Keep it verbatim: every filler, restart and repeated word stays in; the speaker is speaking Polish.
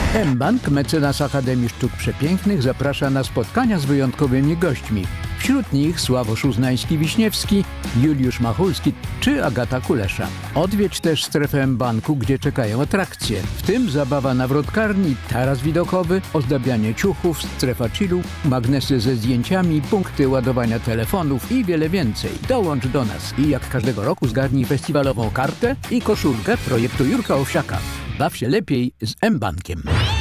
mBank, mecenas Akademii Sztuk Przepięknych, zaprasza na spotkania z wyjątkowymi gośćmi. Wśród nich Sławosz Uznański-Wiśniewski, Juliusz Machulski czy Agata Kulesza. Odwiedź też strefę mBanku, gdzie czekają atrakcje, w tym zabawa na wrotkarni, taras widokowy, ozdabianie ciuchów, strefa chillu, magnesy ze zdjęciami, punkty ładowania telefonów i wiele więcej. Dołącz do nas i jak każdego roku zgarnij festiwalową kartę i koszulkę projektu Jurka Owsiaka. Baw się lepiej z mBankiem.